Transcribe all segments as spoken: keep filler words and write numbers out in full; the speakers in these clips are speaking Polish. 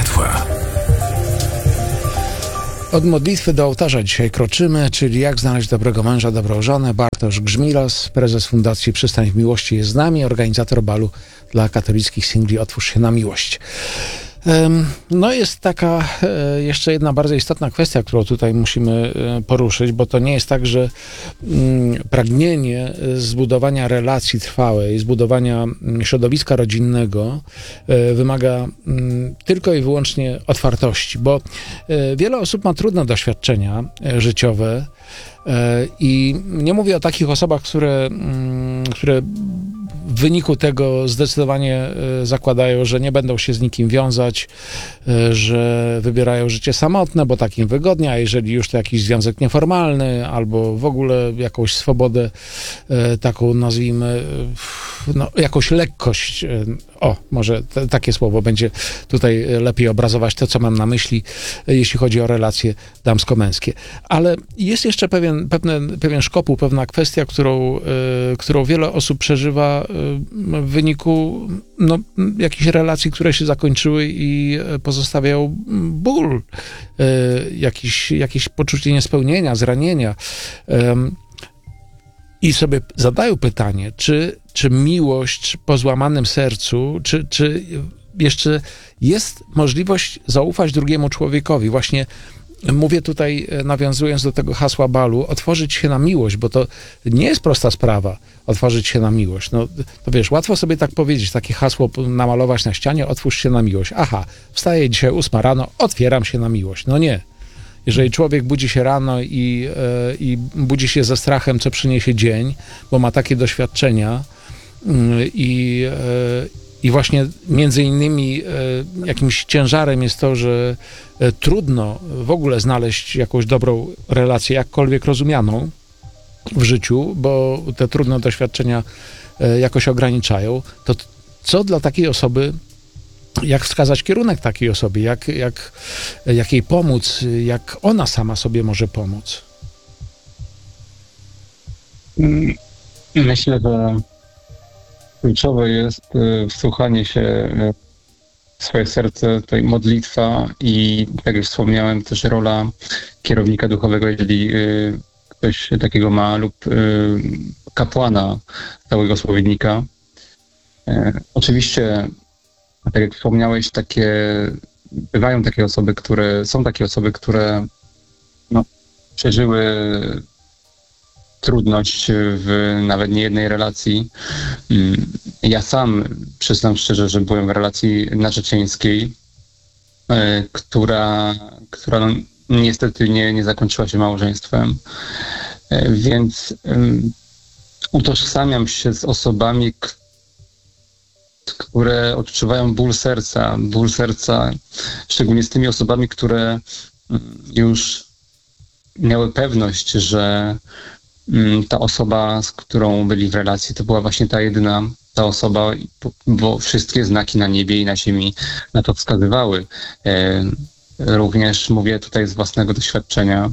Modlitwa. Od modlitwy do ołtarza dzisiaj kroczymy, czyli jak znaleźć dobrego męża, dobrą żonę. Bartosz Grzmilas, prezes Fundacji Przystań w Miłości jest z nami, organizator balu dla katolickich singli Otwórz się na miłość. No jest taka jeszcze jedna bardzo istotna kwestia, którą tutaj musimy poruszyć, bo to nie jest tak, że pragnienie zbudowania relacji trwałej, zbudowania środowiska rodzinnego wymaga tylko i wyłącznie otwartości, bo wiele osób ma trudne doświadczenia życiowe i nie mówię o takich osobach, które, które w wyniku tego zdecydowanie zakładają, że nie będą się z nikim wiązać, że wybierają życie samotne, bo tak im wygodnie, a jeżeli już to jakiś związek nieformalny, albo w ogóle jakąś swobodę, taką nazwijmy, no, jakąś lekkość, o, może t- takie słowo będzie tutaj lepiej obrazować to, co mam na myśli, jeśli chodzi o relacje damsko-męskie. Ale jest jeszcze pewien, pewne, pewien szkopuł, pewna kwestia, którą, którą wiele osób przeżywa w wyniku no, jakichś relacji, które się zakończyły i pozostawiają ból, jakiś, jakieś poczucie niespełnienia, zranienia. I sobie zadają pytanie, czy, czy miłość po złamanym sercu, czy, czy jeszcze jest możliwość zaufać drugiemu człowiekowi. Właśnie mówię tutaj, nawiązując do tego hasła balu, otworzyć się na miłość, bo to nie jest prosta sprawa, otworzyć się na miłość. No, to wiesz, łatwo sobie tak powiedzieć, takie hasło namalować na ścianie, otwórz się na miłość. Aha, wstaję dzisiaj ósma rano, otwieram się na miłość. No nie. Jeżeli człowiek budzi się rano i, e, i budzi się ze strachem, co przyniesie dzień, bo ma takie doświadczenia i, e, i właśnie między innymi e, jakimś ciężarem jest to, że e, trudno w ogóle znaleźć jakąś dobrą relację, jakkolwiek rozumianą w życiu, bo te trudne doświadczenia e, jakoś ograniczają, to co dla takiej osoby, jak wskazać kierunek takiej osobie, jak, jak, jak jej pomóc, jak ona sama sobie może pomóc? Myślę, że kluczowe jest wsłuchanie się w swoje serce, tutaj modlitwa i, tak jak wspomniałem, też rola kierownika duchowego, jeżeli ktoś takiego ma, lub kapłana, całego spowiednika. Oczywiście, tak jak wspomniałeś, takie, bywają takie osoby, które, są takie osoby, które no, przeżyły trudność w nawet niejednej relacji. Ja sam przyznam szczerze, że byłem w relacji narzecieńskiej, która, która no, niestety nie, nie zakończyła się małżeństwem, więc um, utożsamiam się z osobami, które odczuwają ból serca, ból serca, szczególnie z tymi osobami, które już miały pewność, że ta osoba, z którą byli w relacji, to była właśnie ta jedyna ta osoba, bo wszystkie znaki na niebie i na ziemi na to wskazywały. Również mówię tutaj z własnego doświadczenia.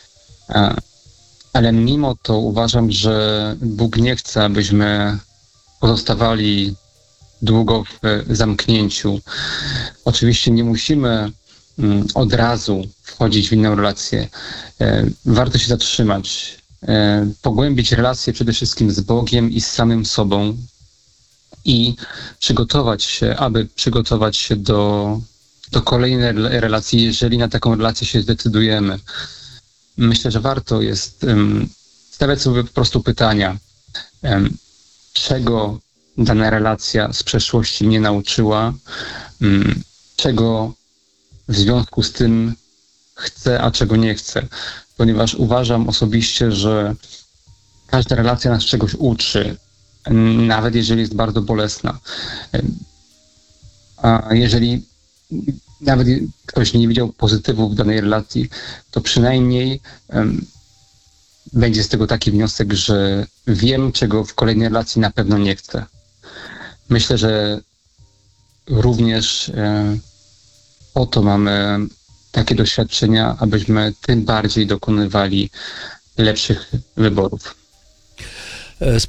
Ale mimo to uważam, że Bóg nie chce, abyśmy pozostawali długo w zamknięciu. Oczywiście nie musimy od razu wchodzić w inną relację. Warto się zatrzymać, pogłębić relacje przede wszystkim z Bogiem i z samym sobą i przygotować się, aby przygotować się do, do kolejnej relacji, jeżeli na taką relację się zdecydujemy. Myślę, że warto jest stawiać sobie po prostu pytania, czego dana relacja z przeszłości mnie nauczyła, czego w związku z tym chcę, a czego nie chcę. Ponieważ uważam osobiście, że każda relacja nas czegoś uczy, nawet jeżeli jest bardzo bolesna. A jeżeli nawet ktoś nie widział pozytywów w danej relacji, to przynajmniej um, będzie z tego taki wniosek, że wiem, czego w kolejnej relacji na pewno nie chcę. Myślę, że również e, po to mamy takie doświadczenia, abyśmy tym bardziej dokonywali lepszych wyborów.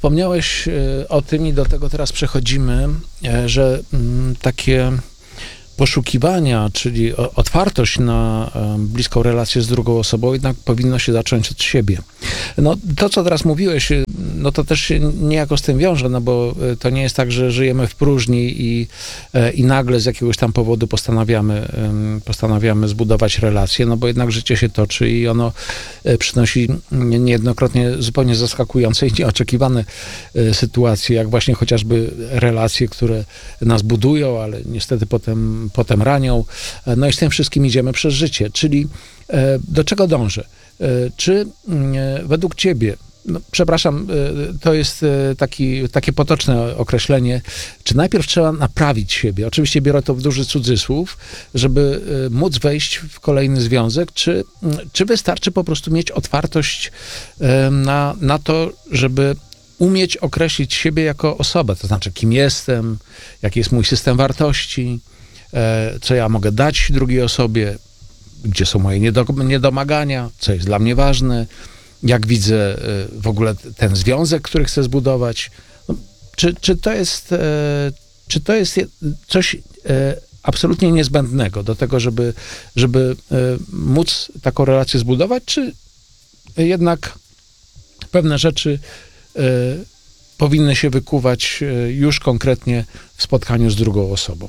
Wspomniałeś o tym i do tego teraz przechodzimy, że takie poszukiwania, czyli o- otwartość na e, bliską relację z drugą osobą, jednak powinno się zacząć od siebie. No, to, co teraz mówiłeś, e, no to też się niejako z tym wiąże, no bo e, to nie jest tak, że żyjemy w próżni i, e, i nagle z jakiegoś tam powodu postanawiamy, em, postanawiamy zbudować relacje, no bo jednak życie się toczy i ono e, przynosi nie- niejednokrotnie zupełnie zaskakujące i nieoczekiwane e, sytuacje, jak właśnie chociażby relacje, które nas budują, ale niestety potem, potem ranią. E, No i z tym wszystkim idziemy przez życie. Czyli e, do czego dążę? E, Czy mm, e, według ciebie, no, przepraszam, e, to jest e, taki, takie potoczne określenie, czy najpierw trzeba naprawić siebie? Oczywiście biorę to w duży cudzysłów, żeby e, móc wejść w kolejny związek, czy, mm, czy wystarczy po prostu mieć otwartość e, na, na to, żeby umieć określić siebie jako osobę, to znaczy kim jestem, jaki jest mój system wartości, e, co ja mogę dać drugiej osobie, gdzie są moje niedo- niedomagania, co jest dla mnie ważne, jak widzę e, w ogóle ten związek, który chcę zbudować. No, czy, czy to jest, e, czy to jest je- coś e, absolutnie niezbędnego do tego, żeby, żeby e, móc taką relację zbudować, czy jednak pewne rzeczy e, powinny się wykuwać e, już konkretnie w spotkaniu z drugą osobą?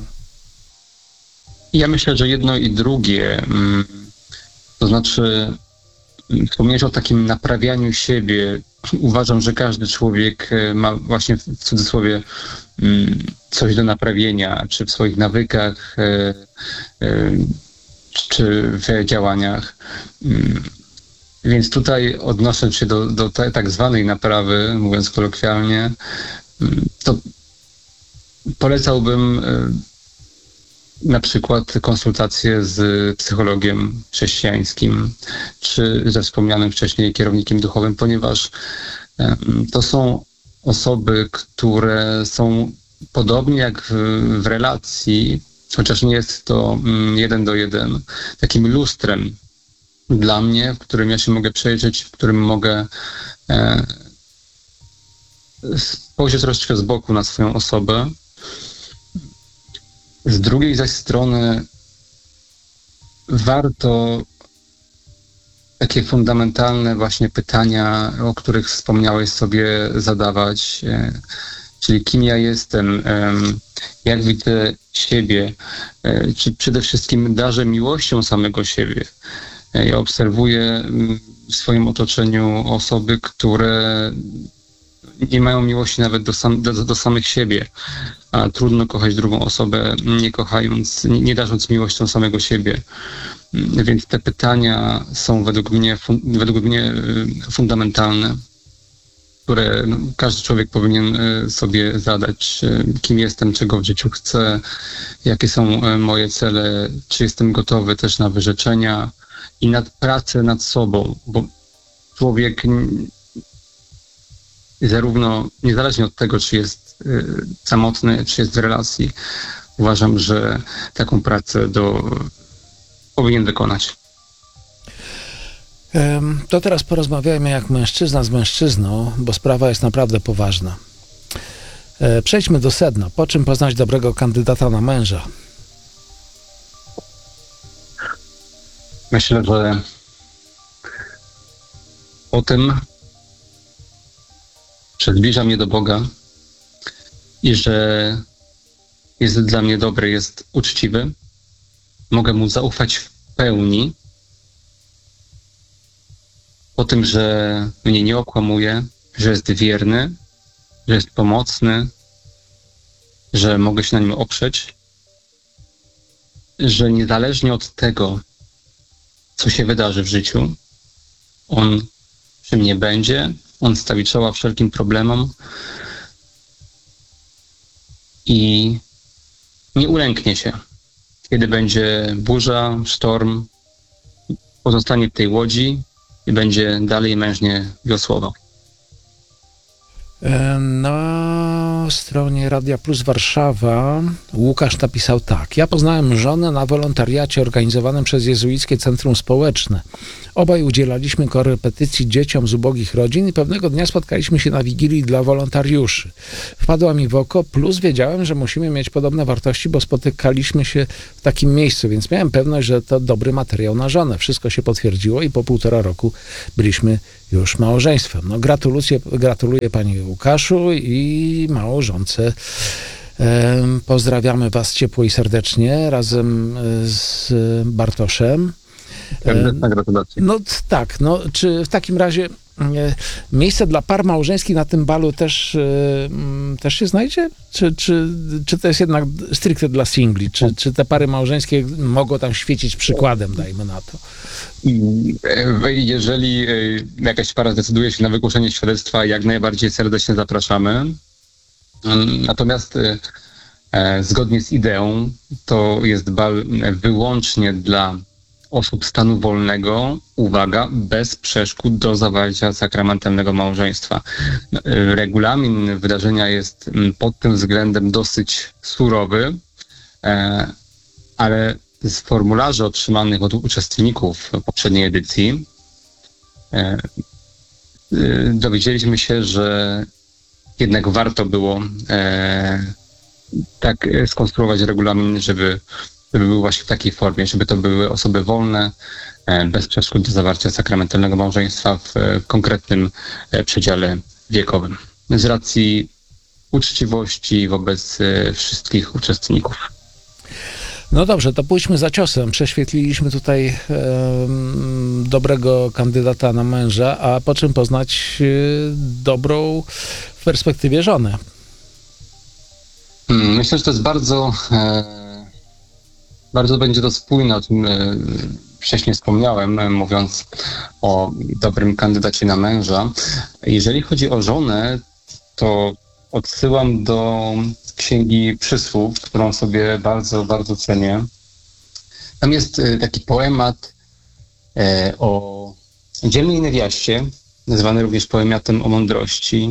Ja myślę, że jedno i drugie, mm, to znaczy mm, wspomniałeś o takim naprawianiu siebie. Uważam, że każdy człowiek e, ma właśnie w cudzysłowie mm, coś do naprawienia, czy w swoich nawykach, e, e, czy w działaniach. Mm, Więc tutaj odnosząc się do, do te, tak zwanej naprawy, mówiąc kolokwialnie, mm, to polecałbym e, na przykład konsultacje z psychologiem chrześcijańskim, czy ze wspomnianym wcześniej kierownikiem duchowym, ponieważ em, to są osoby, które są podobnie jak w, w relacji, chociaż nie jest to mm, jeden do jeden, takim lustrem dla mnie, w którym ja się mogę przejrzeć, w którym mogę e, spojrzeć troszeczkę z boku na swoją osobę. Z drugiej zaś strony warto takie fundamentalne właśnie pytania, o których wspomniałeś, sobie zadawać, e, czyli kim ja jestem, em, jak widzę siebie, e, czy przede wszystkim darzę miłością samego siebie. E, Ja obserwuję mm, w swoim otoczeniu osoby, które nie mają miłości nawet do, sam, do, do samych siebie, a trudno kochać drugą osobę, nie kochając, nie, nie darząc miłością samego siebie. Mm, Więc te pytania są według mnie, fun, według mnie y, fundamentalne, które no, każdy człowiek powinien y, sobie zadać, y, kim jestem, czego w życiu chcę, jakie są y, moje cele, czy jestem gotowy też na wyrzeczenia i nad pracę nad sobą, bo człowiek n- zarówno niezależnie od tego, czy jest y, samotny, czy jest w relacji, uważam, że taką pracę do, powinien wykonać. Em, To teraz porozmawiajmy jak mężczyzna z mężczyzną, bo sprawa jest naprawdę poważna. E, Przejdźmy do sedna. Po czym poznać dobrego kandydata na męża? Myślę, że o tym, że zbliża mnie do Boga i że jest dla mnie dobry, jest uczciwy. Mogę mu zaufać w pełni. O tym, że mnie nie okłamuje, że jest wierny, że jest pomocny, że mogę się na nim oprzeć, że niezależnie od tego, co się wydarzy w życiu, on przy mnie będzie, on stawi czoła wszelkim problemom i nie ulęknie się. Kiedy będzie burza, sztorm, pozostanie w tej łodzi i będzie dalej mężnie wiosłował. E, Na stronie pytanie Radia Plus Warszawa. Łukasz napisał tak. Ja poznałem żonę na wolontariacie organizowanym przez Jezuickie Centrum Społeczne. Obaj udzielaliśmy korepetycji dzieciom z ubogich rodzin i pewnego dnia spotkaliśmy się na wigilii dla wolontariuszy. Wpadła mi w oko, plus wiedziałem, że musimy mieć podobne wartości, bo spotykaliśmy się w takim miejscu, więc miałem pewność, że to dobry materiał na żonę. Wszystko się potwierdziło i po półtora roku byliśmy już małżeństwem. No gratuluję, gratuluję Panie Łukaszu i małżonce. Pozdrawiamy Was ciepło i serdecznie razem z Bartoszem. Serdeczna gratulacje. No tak, no czy w takim razie e, miejsce dla par małżeńskich na tym balu też, e, też się znajdzie? Czy, czy, czy to jest jednak stricte dla singli? Czy, czy te pary małżeńskie mogą tam świecić przykładem, dajmy na to? Jeżeli jakaś para zdecyduje się na wygłoszenie świadectwa, jak najbardziej serdecznie zapraszamy. Natomiast e, zgodnie z ideą to jest bal wyłącznie dla osób stanu wolnego, uwaga, bez przeszkód do zawarcia sakramentalnego małżeństwa. Regulamin wydarzenia jest pod tym względem dosyć surowy, ale z formularzy otrzymanych od uczestników poprzedniej edycji dowiedzieliśmy się, że jednak warto było tak skonstruować regulamin, żeby żeby był właśnie w takiej formie, żeby to były osoby wolne, bez przeszkód do zawarcia sakramentalnego małżeństwa w konkretnym przedziale wiekowym. Z racji uczciwości wobec wszystkich uczestników. No dobrze, to pójdźmy za ciosem. Prześwietliliśmy tutaj e, dobrego kandydata na męża, a po czym poznać e, dobrą w perspektywie żonę? Myślę, że to jest bardzo... E, Bardzo będzie to spójne, o czym wcześniej wspomniałem, mówiąc o dobrym kandydacie na męża. Jeżeli chodzi o żonę, to odsyłam do Księgi Przysłów, którą sobie bardzo, bardzo cenię. Tam jest taki poemat o dzielnej niewiaście, nazwany również poematem o mądrości.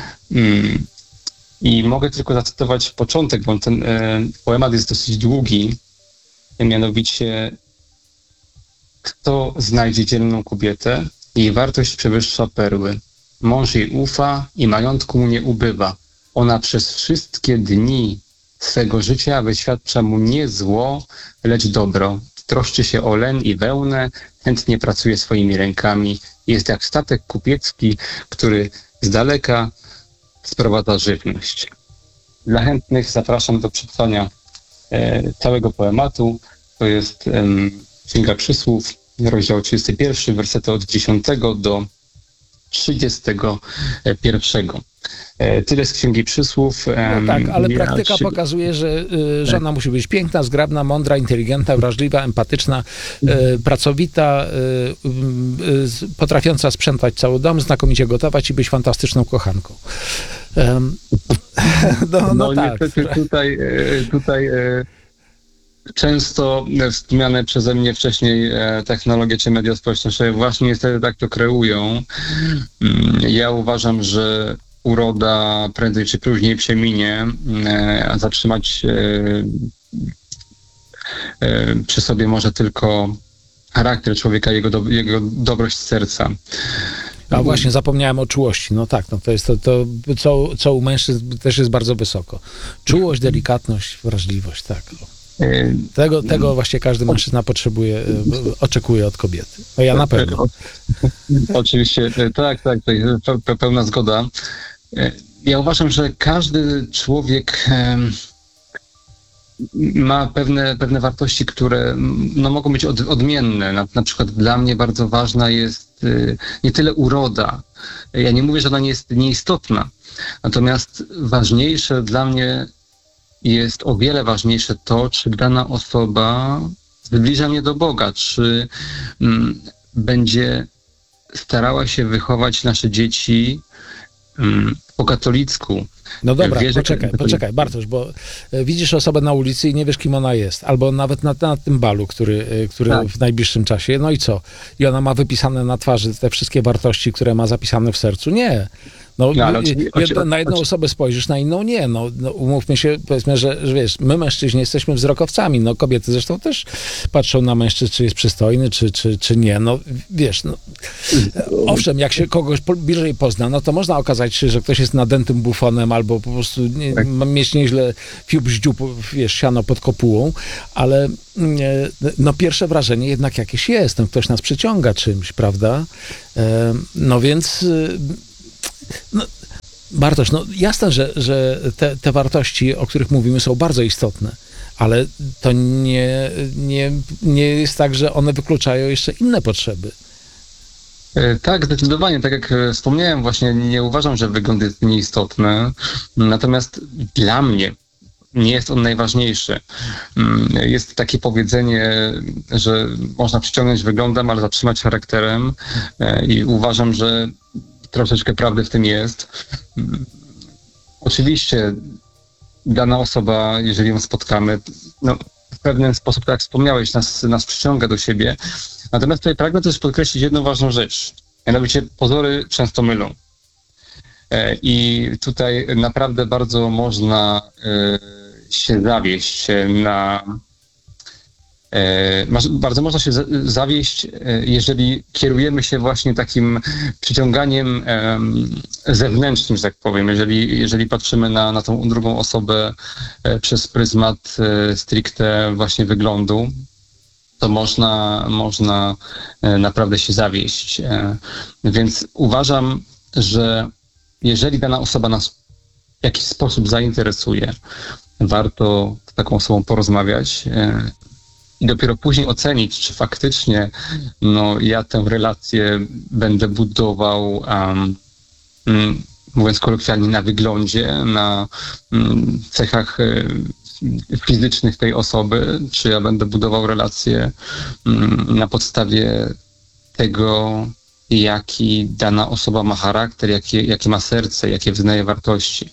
I mogę tylko zacytować początek, bo ten poemat jest dosyć długi. Mianowicie, kto znajdzie dzielną kobietę, jej wartość przewyższa perły. Mąż jej ufa i majątku mu nie ubywa. Ona przez wszystkie dni swego życia wyświadcza mu nie zło, lecz dobro. Troszczy się o len i wełnę, chętnie pracuje swoimi rękami. Jest jak statek kupiecki, który z daleka sprowadza żywność. Dla chętnych zapraszam do przeczytania e, całego poematu. To jest e, Księga Przysłów, rozdział trzydziesty pierwszy, wersety od dziesiątego do trzydziestego pierwszego. E, tyle z Księgi Przysłów. E, no tak, ale ja praktyka się... pokazuje, że y, żona tak. musi być piękna, zgrabna, mądra, inteligentna, wrażliwa, empatyczna, y, pracowita, y, y, potrafiąca sprzątać cały dom, znakomicie gotować i być fantastyczną kochanką. Um, no, no, no tak. niestety tutaj, tutaj często wspomniane przeze mnie wcześniej technologie czy media społecznościowe właśnie niestety tak to kreują. Ja uważam, że uroda prędzej czy później przeminie, a zatrzymać przy sobie może tylko charakter człowieka, jego, do, jego dobrość serca. A właśnie, zapomniałem o czułości. No tak, no to jest to, to co, co u mężczyzn też jest bardzo wysoko. Czułość, delikatność, wrażliwość, tak. Tego, tego właśnie każdy mężczyzna potrzebuje, oczekuje od kobiety. No ja na pewno. Oczywiście, tak, tak, to pełna zgoda. Ja uważam, że każdy człowiek ma pewne, pewne wartości, które no, mogą być od, odmienne. Na, na przykład dla mnie bardzo ważna jest y, nie tyle uroda. Ja nie mówię, że ona nie jest nieistotna. Natomiast ważniejsze dla mnie jest o wiele ważniejsze to, czy dana osoba zbliża mnie do Boga, czy mm, będzie starała się wychować nasze dzieci mm, po katolicku. No dobra, Wierzę, poczekaj, poczekaj, Bartosz, bo widzisz osobę na ulicy i nie wiesz, kim ona jest. Albo nawet na, na tym balu, który, który tak. w najbliższym czasie. No i co? I ona ma wypisane na twarzy te wszystkie wartości, które ma zapisane w sercu? Nie. No, No, ale y- oczywi- jedna, oczy- na jedną oczy- osobę spojrzysz, na inną nie. No, no umówmy się, powiedzmy, że, że wiesz, my mężczyźni jesteśmy wzrokowcami, no kobiety zresztą też patrzą na mężczyzn, czy jest przystojny, czy, czy, czy nie. No wiesz, no, owszem, jak się kogoś po- bliżej pozna, no to można okazać się, że ktoś jest nadętym bufonem, albo po prostu nie, Tak. ma mieć nieźle fiub ździób, wiesz, siano pod kopułą, ale nie, no pierwsze wrażenie jednak jakieś jest, no ktoś nas przyciąga czymś, prawda? E, No więc y, no, Bartosz, no jasne, że, że te, te wartości, o których mówimy, są bardzo istotne, ale to nie, nie, nie jest tak, że one wykluczają jeszcze inne potrzeby. E, Tak, zdecydowanie. Tak jak e, wspomniałem, właśnie nie uważam, że wygląd jest nieistotny. Natomiast dla mnie nie jest on najważniejszy. Mm, Jest takie powiedzenie, że można przyciągnąć wyglądem, ale zatrzymać charakterem. E, I uważam, że troszeczkę prawdy w tym jest. Mm, Oczywiście dana osoba, jeżeli ją spotkamy, no, w pewien sposób, tak jak wspomniałeś, nas, nas przyciąga do siebie. Natomiast tutaj pragnę też podkreślić jedną ważną rzecz. Mianowicie pozory często mylą. E, I tutaj naprawdę bardzo można e, się zawieść na... e, masz- Bardzo można się za- zawieść, e, jeżeli kierujemy się właśnie takim przyciąganiem em, zewnętrznym, że tak powiem. Jeżeli, jeżeli patrzymy na, na tą drugą osobę e, przez pryzmat e, stricte właśnie wyglądu, to można, można e, naprawdę się zawieść. E, Więc uważam, że jeżeli dana osoba nas w jakiś sposób zainteresuje, warto z taką osobą porozmawiać e, i dopiero później ocenić, czy faktycznie no, ja tę relację będę budował, um, mm, mówiąc kolokwialnie, na wyglądzie, na mm, cechach e, fizycznych tej osoby, czy ja będę budował relację mm, na podstawie tego, jaki dana osoba ma charakter, jakie, jakie ma serce, jakie wyznaje wartości.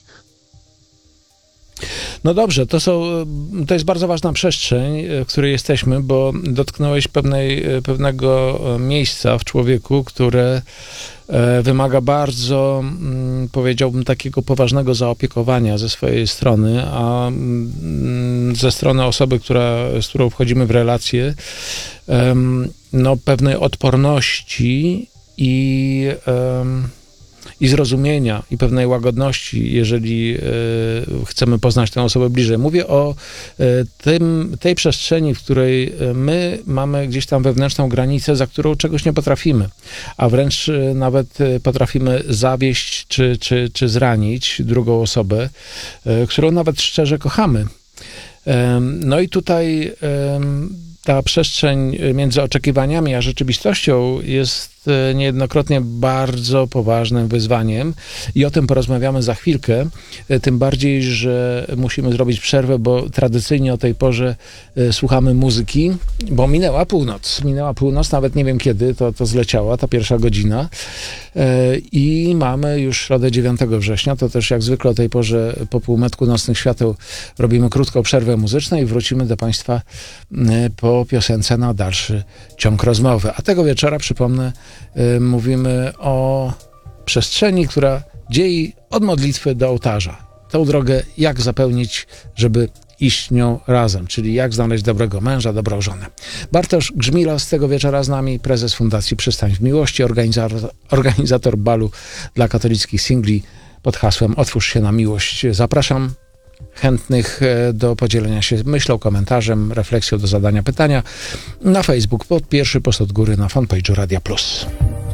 No dobrze, to są, to jest bardzo ważna przestrzeń, w której jesteśmy, bo dotknąłeś pewnej, pewnego miejsca w człowieku, które e, wymaga bardzo, mm, powiedziałbym, takiego poważnego zaopiekowania ze swojej strony, a mm, ze strony osoby, która, z którą wchodzimy w relację, em, no pewnej odporności i em, i zrozumienia, i pewnej łagodności, jeżeli e, chcemy poznać tę osobę bliżej. Mówię o e, tym, tej przestrzeni, w której e, my mamy gdzieś tam wewnętrzną granicę, za którą czegoś nie potrafimy, a wręcz e, nawet e, potrafimy zawieść czy, czy, czy zranić drugą osobę, e, którą nawet szczerze kochamy. E, no i tutaj e, ta przestrzeń między oczekiwaniami a rzeczywistością jest niejednokrotnie bardzo poważnym wyzwaniem i o tym porozmawiamy za chwilkę, tym bardziej, że musimy zrobić przerwę, bo tradycyjnie o tej porze słuchamy muzyki, bo minęła północ, minęła północ, nawet nie wiem kiedy to, to zleciała, ta pierwsza godzina i mamy już środę dziewiątego września, to też jak zwykle o tej porze po półmetku nocnych świateł robimy krótką przerwę muzyczną i wrócimy do Państwa po piosence na dalszy ciąg rozmowy. A tego wieczora, przypomnę, mówimy o przestrzeni, która dzieli od modlitwy do ołtarza. Tą drogę jak zapełnić, żeby iść nią razem, czyli jak znaleźć dobrego męża, dobrą żonę. Bartosz Grzmilas tego wieczora z nami, prezes Fundacji Przystań w Miłości, organizator, organizator balu dla katolickich singli pod hasłem Otwórz się na miłość. Zapraszam chętnych do podzielenia się myślą, komentarzem, refleksją, do zadania pytania na Facebook pod pierwszy post od góry na fanpage'u Radia Plus.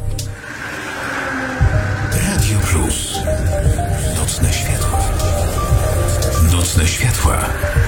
Radio Plus. Nocne światła. Nocne światła.